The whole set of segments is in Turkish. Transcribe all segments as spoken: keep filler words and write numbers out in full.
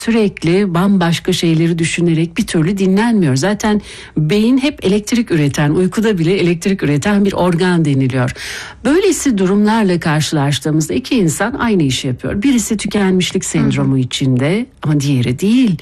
sürekli bambaşka şeyleri düşünerek bir türlü dinlenmiyor. Zaten beyin hep elektrik üreten, uykuda bile elektrik üreten bir organ deniliyor. Böylesi durumlarla karşılaştığımızda iki insan aynı işi yapıyor. Birisi tükenmişlik sendromu içinde ama diğeri değil.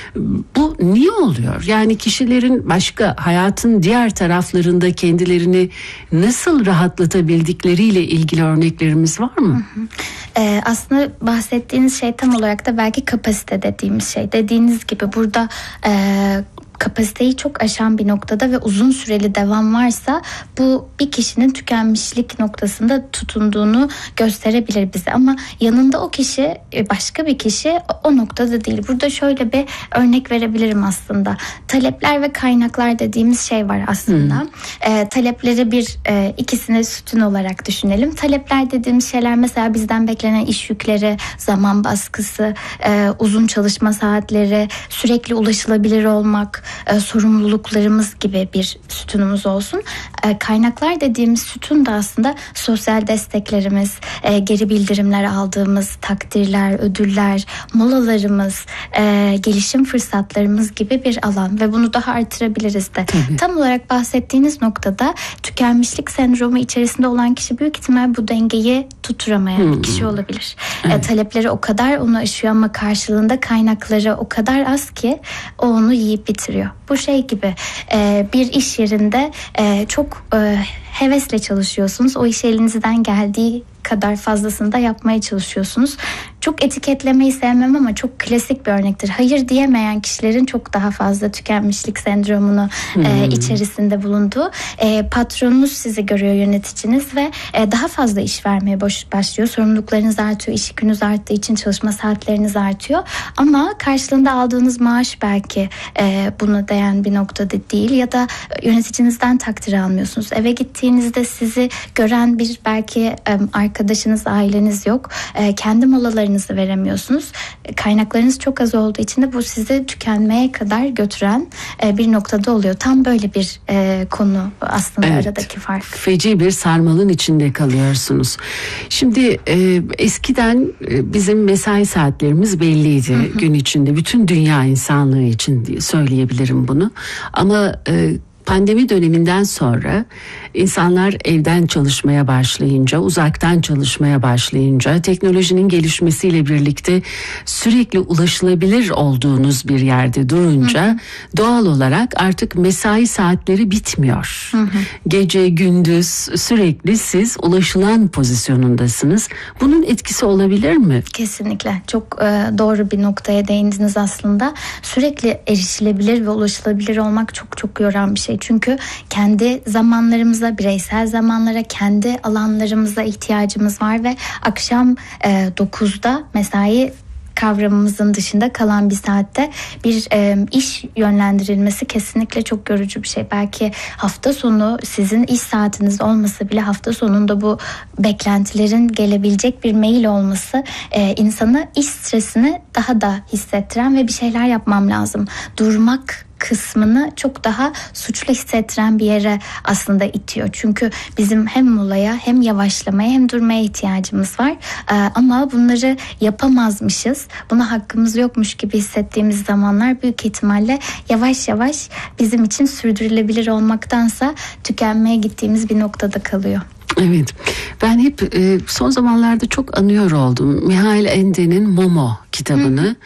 Bu niye oluyor? Yani kişilerin başka hayatın diğer taraflarında kendilerini nasıl rahatlatabildikleriyle ilgili örneklerimiz var mı? Hı hı. Ee, aslında bahsettiğiniz şey tam olarak da belki kapasite dediğimiz şey. Dediğiniz gibi burada e, kapasiteyi çok aşan bir noktada ve uzun süreli devam varsa bu bir kişinin tükenmişlik noktasında tutunduğunu gösterebilir bize. Ama yanında o kişi, başka bir kişi o noktada değil. Burada şöyle bir örnek verebilirim aslında. Talepler ve kaynaklar dediğimiz şey var aslında. Hmm. E, talepleri bir e, ikisini sütun olarak düşünelim. Talepler dediğimiz şeyler mesela bizden beklenen iş yükleri, zaman baskısı, e, uzun çalışma saatleri, sürekli ulaşılabilir olmak, E, sorumluluklarımız gibi bir sütunumuz olsun. E, kaynaklar dediğimiz sütun da aslında sosyal desteklerimiz, e, geri bildirimler aldığımız takdirler, ödüller, molalarımız, e, gelişim fırsatlarımız gibi bir alan ve bunu daha artırabiliriz de. Tabii. Tam olarak bahsettiğiniz noktada tükenmişlik sendromu içerisinde olan kişi büyük ihtimal bu dengeyi tutturamayan hmm. bir kişi olabilir. Evet. E, talepleri o kadar onu aşıyor ama karşılığında kaynakları o kadar az ki o onu yiyip bitiriyor. Bu şey gibi e, bir iş yerinde e, çok e, hevesle çalışıyorsunuz. O iş elinizden geldiği kadar fazlasını da yapmaya çalışıyorsunuz. Çok etiketlemeyi sevmem ama çok klasik bir örnektir. Hayır diyemeyen kişilerin çok daha fazla tükenmişlik sendromunu hmm. e, içerisinde bulunduğu. E, patronunuz sizi görüyor, yöneticiniz ve e, daha fazla iş vermeye başlıyor. Sorumluluklarınız artıyor, iş yükünüz arttığı için çalışma saatleriniz artıyor. Ama karşılığında aldığınız maaş belki e, buna değen bir noktada değil ya da yöneticinizden takdir almıyorsunuz. Eve gittiğinizde sizi gören bir belki e, arkadaşınız, aileniz yok. E, kendi molalarınızı veremiyorsunuz. E, kaynaklarınız çok az olduğu için de bu sizi tükenmeye kadar götüren e, bir noktada oluyor. Tam böyle bir e, konu aslında evet, aradaki fark. Feci bir sarmalın içinde kalıyorsunuz. Şimdi e, eskiden e, bizim mesai saatlerimiz belliydi. Hı hı. Gün içinde bütün dünya insanlığı için diye söyleyebilirim bunu. Ama e, pandemi döneminden sonra insanlar evden çalışmaya başlayınca, uzaktan çalışmaya başlayınca, teknolojinin gelişmesiyle birlikte sürekli ulaşılabilir olduğunuz bir yerde durunca hı hı. doğal olarak artık mesai saatleri bitmiyor. Hı hı. Gece gündüz sürekli siz ulaşılan pozisyonundasınız. Bunun etkisi olabilir mi? Kesinlikle. Çok e, doğru bir noktaya değindiniz aslında. Sürekli erişilebilir ve ulaşılabilir olmak çok çok yoran bir şey. Çünkü kendi zamanlarımıza, bireysel zamanlara, kendi alanlarımıza ihtiyacımız var ve akşam e, dokuzda mesai kavramımızın dışında kalan bir saatte bir e, iş yönlendirilmesi kesinlikle çok yorucu bir şey. Belki hafta sonu sizin iş saatiniz olmasa bile hafta sonunda bu beklentilerin gelebilecek bir mail olması e, insanı iş stresini daha da hissettiren ve bir şeyler yapmam lazım, durmak kısmını çok daha suçlu hissettiren bir yere aslında itiyor. Çünkü bizim hem molaya hem yavaşlamaya hem durmaya ihtiyacımız var. Ee, ama bunları yapamazmışız, buna hakkımız yokmuş gibi hissettiğimiz zamanlar büyük ihtimalle yavaş yavaş bizim için sürdürülebilir olmaktansa tükenmeye gittiğimiz bir noktada kalıyor. Evet, ben hep e, son zamanlarda çok anıyor oldum Mihail Ende'nin Momo kitabını. Hı hı.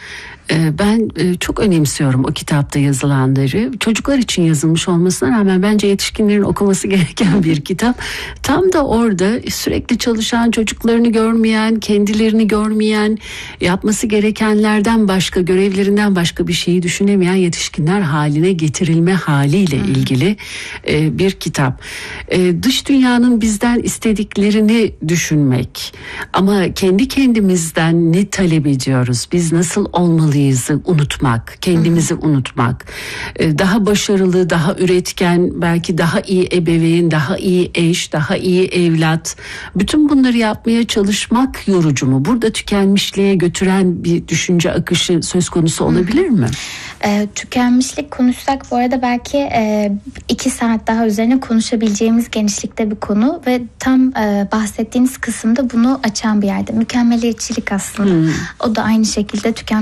Ben çok önemsiyorum o kitapta yazılanları. Çocuklar için yazılmış olmasına rağmen bence yetişkinlerin okuması gereken bir kitap. Tam da orada sürekli çalışan, çocuklarını görmeyen, kendilerini görmeyen, yapması gerekenlerden başka, görevlerinden başka bir şeyi düşünemeyen yetişkinler haline getirilme haliyle ilgili bir kitap. Dış dünyanın bizden istediklerini düşünmek ama kendi kendimizden ne talep ediyoruz, biz nasıl olmalıyız unutmak, kendimizi Hı-hı. unutmak, daha başarılı, daha üretken, belki daha iyi ebeveyn, daha iyi eş, daha iyi evlat, bütün bunları yapmaya çalışmak yorucu mu? Burada tükenmişliğe götüren bir düşünce akışı söz konusu olabilir mi? E, tükenmişlik konuşsak bu arada belki e, iki saat daha üzerine konuşabileceğimiz genişlikte bir konu ve tam e, bahsettiğiniz kısımda bunu açan bir yerde. Mükemmeliyetçilik aslında. Hmm. O da aynı şekilde tükenmiş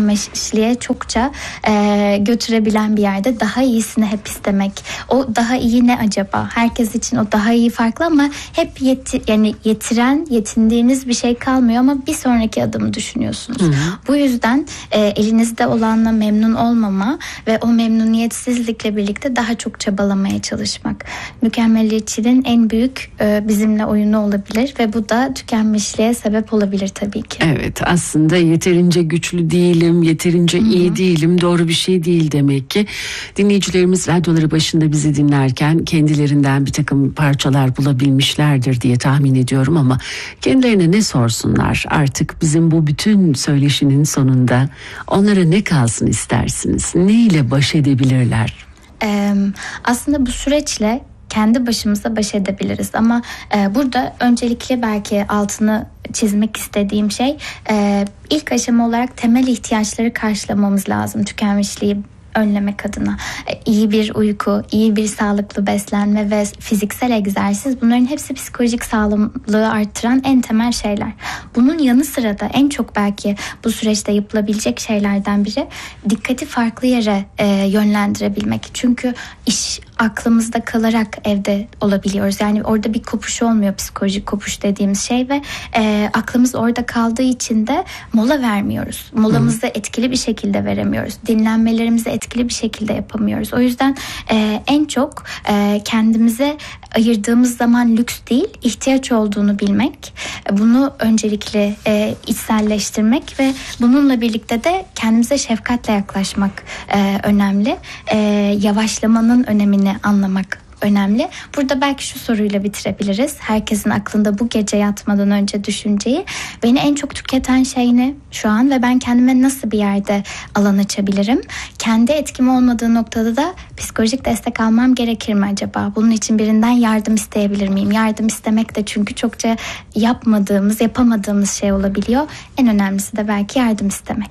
tükenmişliğe çokça e, götürebilen bir yerde daha iyisini hep istemek. O daha iyi ne acaba? Herkes için o daha iyi farklı ama hep yeti, yani yetiren, yetindiğiniz bir şey kalmıyor ama bir sonraki adımı düşünüyorsunuz. Hı hı. Bu yüzden e, elinizde olanla memnun olmama ve o memnuniyetsizlikle birlikte daha çok çabalamaya çalışmak. Mükemmeliyetçiliğin en büyük e, bizimle oyunu olabilir ve bu da tükenmişliğe sebep olabilir tabii ki. Evet, aslında yeterince güçlü değilim, yeterince Hı-hı. iyi değilim, doğru bir şey değil demek ki. Dinleyicilerimiz radyoları başında bizi dinlerken kendilerinden bir takım parçalar bulabilmişlerdir diye tahmin ediyorum ama kendilerine ne sorsunlar? Artık bizim bu bütün söyleşinin sonunda onlara ne kalsın istersiniz? Ne ile baş edebilirler? Ee, aslında bu süreçle kendi başımıza baş edebiliriz ama e, burada öncelikle belki altını çizmek istediğim şey e, ilk aşama olarak temel ihtiyaçları karşılamamız lazım tükenmişliği önlemek adına. İyi bir uyku, iyi bir sağlıklı beslenme ve fiziksel egzersiz, bunların hepsi psikolojik sağlamlığı arttıran en temel şeyler. Bunun yanı sıra da en çok belki bu süreçte yapılabilecek şeylerden biri dikkati farklı yere e, yönlendirebilmek. Çünkü iş aklımızda kalarak evde olabiliyoruz. Yani orada bir kopuş olmuyor, psikolojik kopuş dediğimiz şey ve e, aklımız orada kaldığı için de mola vermiyoruz. Molamızı etkili bir şekilde veremiyoruz. Dinlenmelerimizi etkili bir şekilde yapamıyoruz. O yüzden e, en çok e, kendimize ayırdığımız zaman lüks değil, ihtiyaç olduğunu bilmek, bunu öncelikle e, içselleştirmek ve bununla birlikte de kendimize şefkatle yaklaşmak e, önemli. E, yavaşlamanın önemini anlamak önemli. Burada belki şu soruyla bitirebiliriz. Herkesin aklında bu gece yatmadan önce düşüneceği, beni en çok tüketen şey ne şu an ve ben kendime nasıl bir yerde alan açabilirim? Kendi etkim olmadığı noktada da psikolojik destek almam gerekir mi acaba? Bunun için birinden yardım isteyebilir miyim? Yardım istemek de çünkü çokça yapmadığımız, yapamadığımız şey olabiliyor. En önemlisi de belki yardım istemek.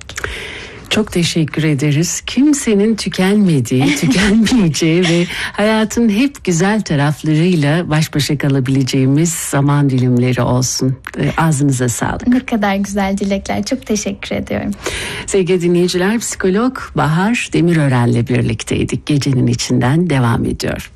Çok teşekkür ederiz. Kimsenin tükenmediği, tükenmeyeceği ve hayatın hep güzel taraflarıyla baş başa kalabileceğimiz zaman dilimleri olsun. Ağzınıza sağlık. Ne kadar güzel dilekler. Çok teşekkür ediyorum. Sevgili dinleyiciler, psikolog Bahar Demirören'le birlikteydik. Gecenin içinden devam ediyor.